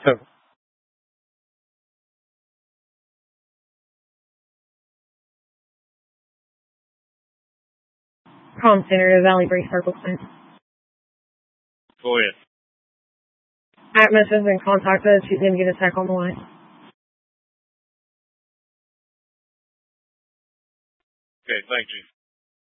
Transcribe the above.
So, Comm Center to Valley Breeze Circle Point. go ahead. Atmos has been contacted. She's going to get a tech on the line. Okay, thank you.